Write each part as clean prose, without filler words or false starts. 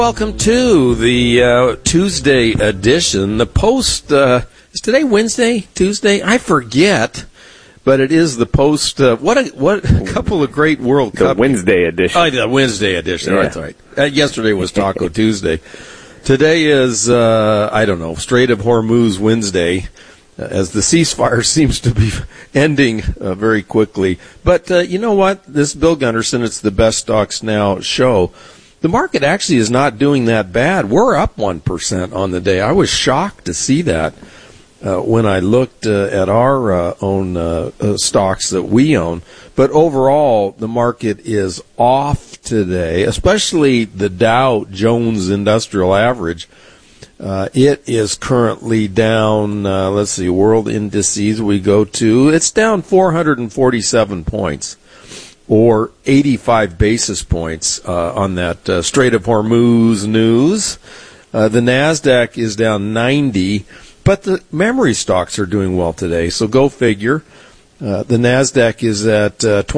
Welcome to the Tuesday edition. The Post, is today Wednesday? Tuesday? I forget, but it is the Post. What a couple of great World Cup. The Wednesday edition. Oh, the Wednesday edition. Yeah. That's right. Yesterday was Taco Tuesday. Today is, Strait of Hormuz Wednesday, as the ceasefire seems to be ending very quickly. But you know what? This is Bill Gunderson. It's the Best Stocks Now show. The market actually is not doing that bad. We're up 1% on the day. I was shocked to see that when I looked at our own stocks that we own. But overall, the market is off today, especially the Dow Jones Industrial Average. It is currently down, world indices we go to. It's down 447 points. Or 85 basis points on that Strait of Hormuz news. The NASDAQ is down 90, but the memory stocks are doing well today, so go figure. The NASDAQ is at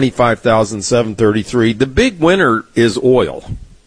25,733. The big winner is oil.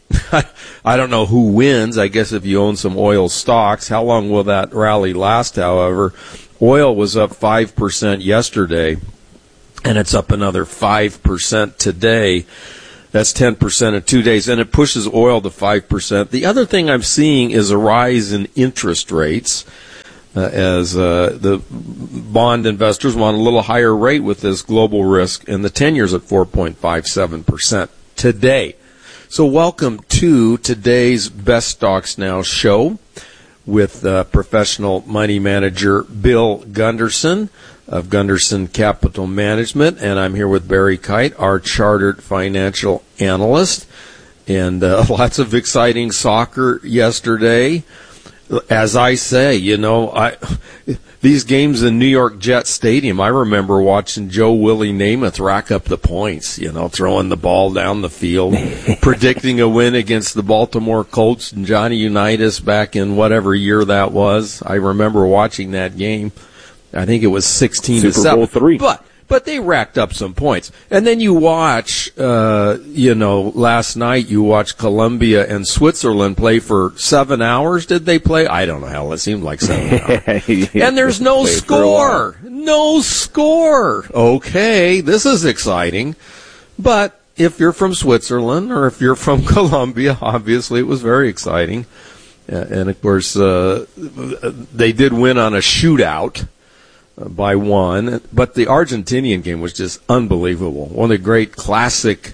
I don't know who wins. I guess if you own some oil stocks. How long will that rally last, however? Oil was up 5% yesterday. And it's up another 5% today. That's 10% in 2 days, and it pushes oil to 5%. The other thing I'm seeing is a rise in interest rates as the bond investors want a little higher rate with this global risk, and the 10-year's at 4.57% today. So welcome to today's Best Stocks Now show with professional money manager Bill Gunderson of Gunderson Capital Management, and I'm here with Barry Kite, our chartered financial analyst, and lots of exciting soccer yesterday. As I say, these games in New York Jet Stadium, I remember watching Joe Willie Namath rack up the points, throwing the ball down the field, predicting a win against the Baltimore Colts and Johnny Unitas back in whatever year that was. I remember watching that game. I think it was 16-7. Super Bowl III. But they racked up some points. And then you watch, last night you watched Colombia and Switzerland play for 7 hours. Did they play? I don't know. Hell, it seemed like 7 hours. Yeah, and there's no score. No score. Okay, this is exciting. But if you're from Switzerland or if you're from Colombia, obviously it was very exciting. And of course, they did win on a shootout by one, but the Argentinian game was just unbelievable. One of the great classic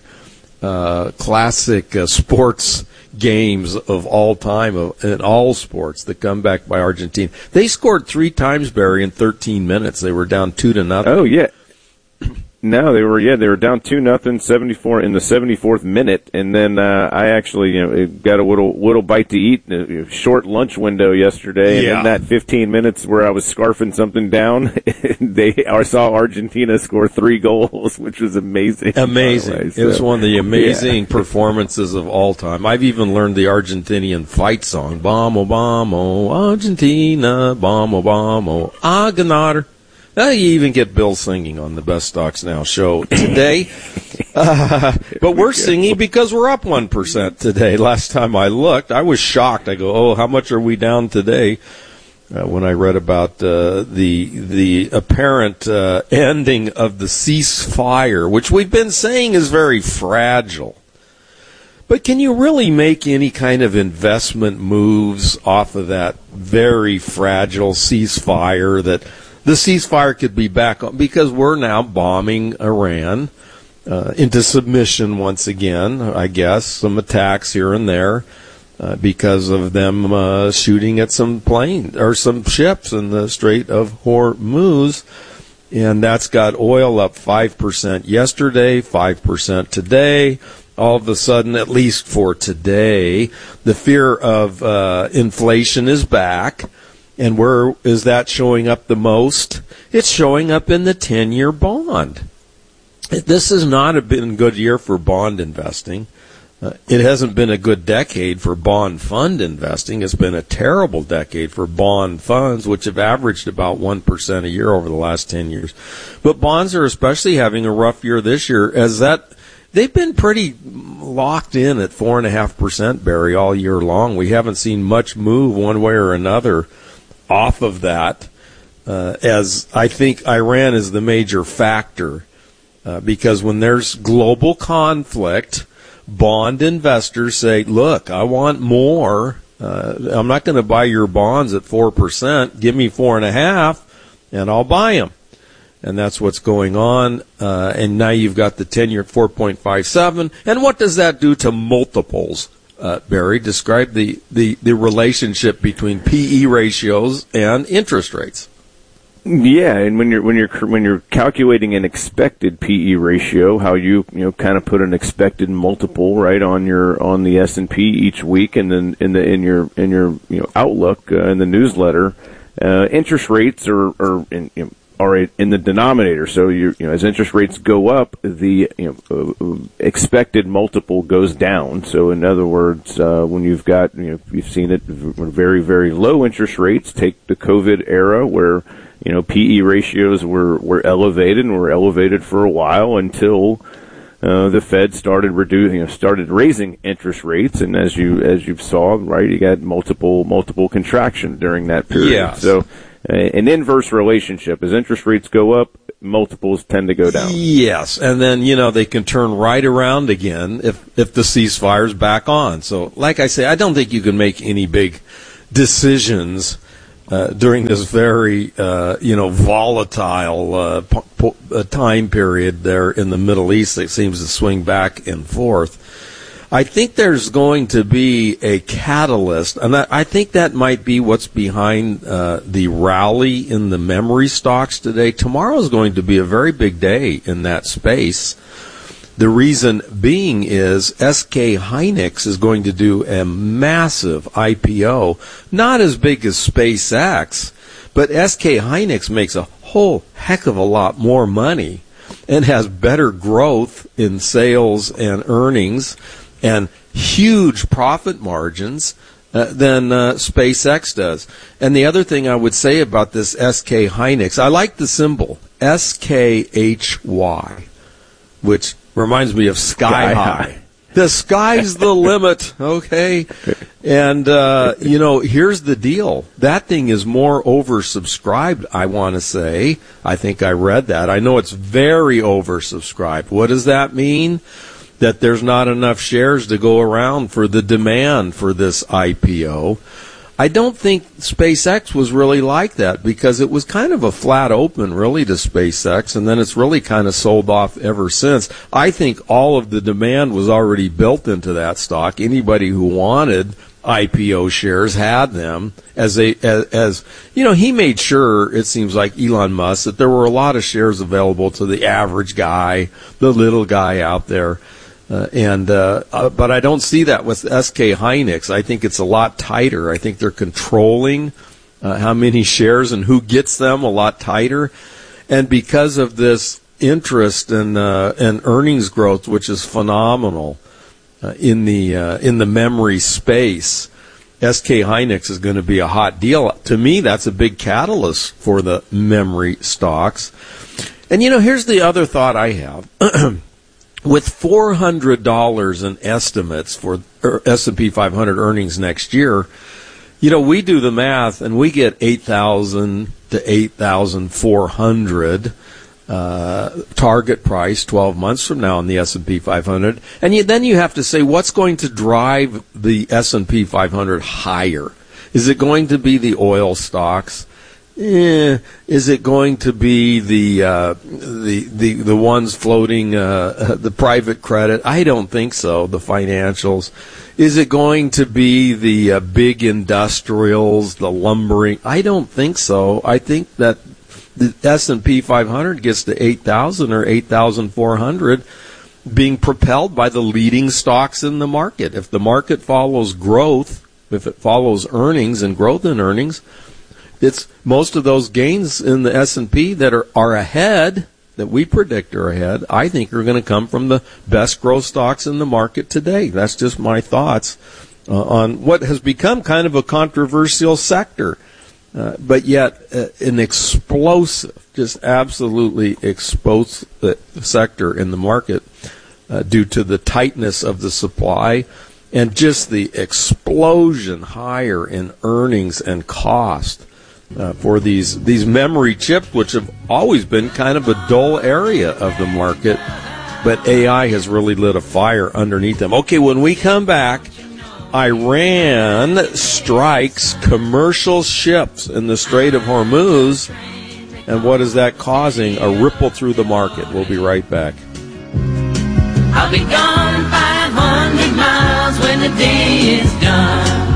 sports games of all time in all sports. The comeback by Argentina. They scored 3 times, Barry, in 13 minutes. They were down 2-0. Oh yeah. No, they were down 2-0, 74 in the 74th minute, and then I actually got a little bite to eat, a short lunch window yesterday, and in that 15 minutes where I was scarfing something down, I saw Argentina score 3 goals, which was amazing. Amazing. So, it was one of the amazing performances of all time. I've even learned the Argentinian fight song, Vamos, vamos, Argentina, vamos, vamos, a ganar. You even get Bill singing on the Best Stocks Now show today. But we're singing because we're up 1% today. Last time I looked, I was shocked. I go, how much are we down today? When I read about the apparent ending of the ceasefire, which we've been saying is very fragile. But can you really make any kind of investment moves off of that very fragile ceasefire that the ceasefire could be back on, because we're now bombing Iran into submission once again, I guess, some attacks here and there because of them shooting at some planes or some ships in the Strait of Hormuz. And that's got oil up 5% yesterday, 5% today. All of a sudden, at least for today, the fear of inflation is back. And where is that showing up the most? It's showing up in the 10-year bond. This has not been a good year for bond investing. It hasn't been a good decade for bond fund investing. It's been a terrible decade for bond funds, which have averaged about 1% a year over the last 10 years. But bonds are especially having a rough year this year, as that they've been pretty locked in at 4.5%, Barry, all year long. We haven't seen much move one way or another off of that, as I think Iran is the major factor, because when there's global conflict, bond investors say, look, I want more. I'm not going to buy your bonds at 4%. Give me 4.5%, and I'll buy them. And that's what's going on. And now you've got the 10-year at 4.57. And what does that do to multiples? Barry, describe the relationship between PE ratios and interest rates. Yeah, and when you're calculating an expected PE ratio, how you kind of put an expected multiple right on the S&P each week, and then in your outlook in the newsletter, interest rates are in the denominator. So as interest rates go up, the expected multiple goes down. So in other words, when you've got you've seen it, very, very low interest rates. Take the COVID era where PE ratios were elevated, and were elevated for a while until the Fed started raising interest rates, and as you saw, right, you got multiple contraction during that period. Yes. So an inverse relationship. As interest rates go up, multiples tend to go down. Yes, and then they can turn right around again if the ceasefire's back on. So, like I say, I don't think you can make any big decisions during this very volatile time period there in the Middle East that seems to swing back and forth. I think there's going to be a catalyst, and I think that might be what's behind the rally in the memory stocks today. Tomorrow is going to be a very big day in that space. The reason being is SK Hynix is going to do a massive IPO, not as big as SpaceX, but SK Hynix makes a whole heck of a lot more money and has better growth in sales and earnings and huge profit margins than SpaceX does. And the other thing I would say about this SK Hynix, I like the symbol, SKHY, which reminds me of Sky High. The sky's the limit, okay? And, here's the deal. That thing is more oversubscribed, I want to say. I think I read that. I know it's very oversubscribed. What does that mean? That there's not enough shares to go around for the demand for this IPO. I don't think SpaceX was really like that, because it was kind of a flat open really to SpaceX, and then it's really kind of sold off ever since. I think all of the demand was already built into that stock. Anybody who wanted IPO shares had them, as he made sure, it seems like Elon Musk, that there were a lot of shares available to the average guy, the little guy out there. But I don't see that with SK Hynix. I think it's a lot tighter. I think they're controlling how many shares and who gets them a lot tighter. And because of this interest and earnings growth, which is phenomenal in the memory space, SK Hynix is going to be a hot deal. To me, that's a big catalyst for the memory stocks. And here's the other thought I have. With $400 in estimates for S&P 500 earnings next year, we do the math and we get 8,000 to 8,400 target price 12 months from now on the S&P 500. And then you have to say, what's going to drive the S&P 500 higher? Is it going to be the oil stocks? Is it going to be the ones floating the private credit? I don't think so. The financials. Is it going to be the big industrials, the lumbering? I don't think so. I think that the S&P 500 gets to 8,000 or 8,400 being propelled by the leading stocks in the market. If the market follows growth, if it follows earnings and growth in earnings, it's most of those gains in the S&P that are ahead, that we predict are ahead, I think are going to come from the best growth stocks in the market today. That's just my thoughts on what has become kind of a controversial sector, but yet an explosive, just absolutely explosive sector in the market. due to the tightness of the supply and just the explosion higher in earnings and cost for these memory chips, which have always been kind of a dull area of the market. But AI has really lit a fire underneath them. Okay, when we come back, Iran strikes commercial ships in the Strait of Hormuz. And what is that causing? A ripple through the market. We'll be right back. I'll be gone 500 miles when the day is done.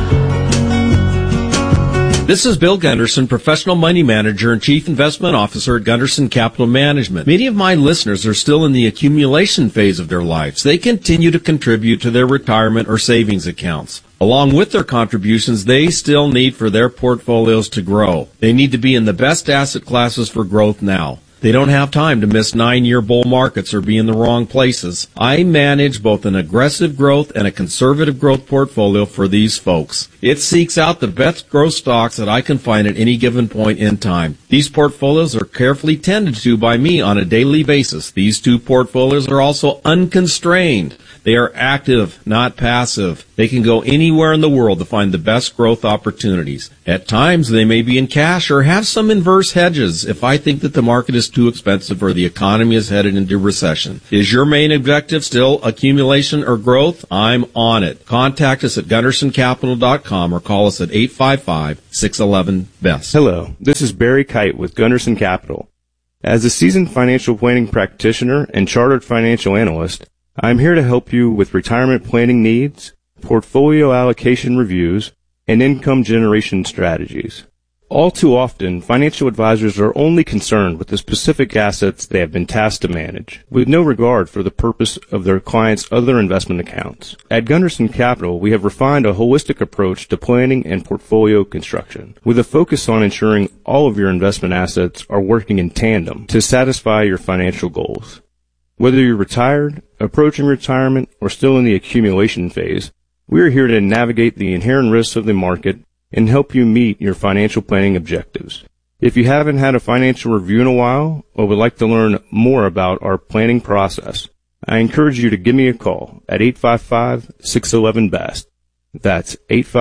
This is Bill Gunderson, professional money manager and chief investment officer at Gunderson Capital Management. Many of my listeners are still in the accumulation phase of their lives. They continue to contribute to their retirement or savings accounts. Along with their contributions, they still need for their portfolios to grow. They need to be in the best asset classes for growth now. They don't have time to miss 9-year bull markets or be in the wrong places. I manage both an aggressive growth and a conservative growth portfolio for these folks. It seeks out the best growth stocks that I can find at any given point in time. These portfolios are carefully tended to by me on a daily basis. These two portfolios are also unconstrained. They are active, not passive. They can go anywhere in the world to find the best growth opportunities. At times, they may be in cash or have some inverse hedges if I think that the market is too expensive or the economy is headed into recession. Is your main objective still accumulation or growth? I'm on it. Contact us at GundersonCapital.com or call us at 855-611-BEST. Hello, this is Barry Kite with Gunderson Capital. As a seasoned financial planning practitioner and chartered financial analyst, I'm here to help you with retirement planning needs, portfolio allocation reviews, and income generation strategies. All too often, financial advisors are only concerned with the specific assets they have been tasked to manage, with no regard for the purpose of their clients' other investment accounts. At Gunderson Capital, we have refined a holistic approach to planning and portfolio construction, with a focus on ensuring all of your investment assets are working in tandem to satisfy your financial goals. Whether you're retired, approaching retirement, or still in the accumulation phase, we are here to navigate the inherent risks of the market and help you meet your financial planning objectives. If you haven't had a financial review in a while or would like to learn more about our planning process, I encourage you to give me a call at 855-611-BEST. That's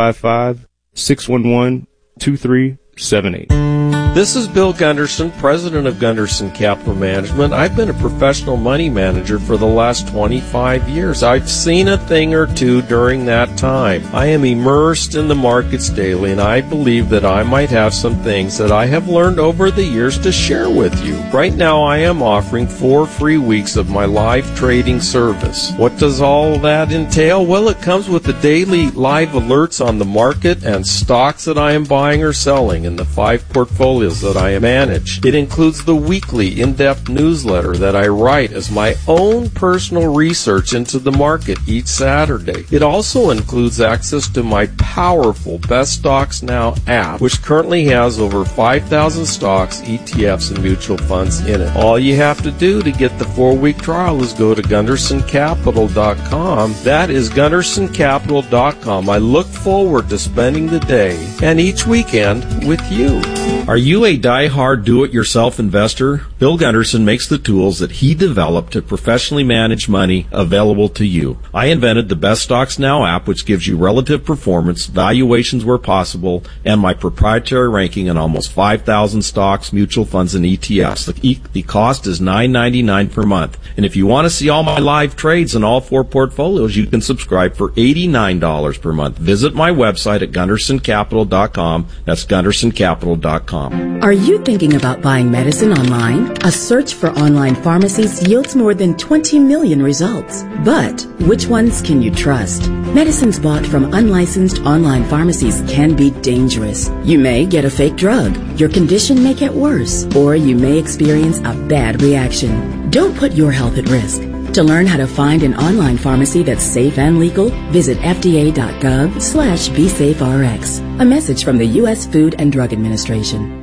855-611-2378. This is Bill Gunderson, president of Gunderson Capital Management. I've been a professional money manager for the last 25 years. I've seen a thing or two during that time. I am immersed in the markets daily, and I believe that I might have some things that I have learned over the years to share with you. Right now, I am offering 4 free weeks of my live trading service. What does all that entail? Well, it comes with the daily live alerts on the market and stocks that I am buying or selling in the 5 portfolios that I manage. It includes the weekly in-depth newsletter that I write as my own personal research into the market each Saturday. It also includes access to my powerful Best Stocks Now app, which currently has over 5,000 stocks, ETFs, and mutual funds in it. All you have to do to get the 4-week trial is go to GundersonCapital.com. That is GundersonCapital.com. I look forward to spending the day and each weekend with you. Are you a die-hard do-it-yourself investor? Bill Gunderson makes the tools that he developed to professionally manage money available to you. I invented the Best Stocks Now app, which gives you relative performance, valuations where possible, and my proprietary ranking on almost 5,000 stocks, mutual funds, and ETFs. The cost is $9.99 per month. And if you want to see all my live trades in all 4 portfolios, you can subscribe for $89 per month. Visit my website at GundersonCapital.com. That's GundersonCapital.com. Are you thinking about buying medicine online? A search for online pharmacies yields more than 20 million results. But which ones can you trust? Medicines bought from unlicensed online pharmacies can be dangerous. You may get a fake drug, your condition may get worse, or you may experience a bad reaction. Don't put your health at risk. To learn how to find an online pharmacy that's safe and legal, visit fda.gov/BeSafeRx. A message from the U.S. Food and Drug Administration.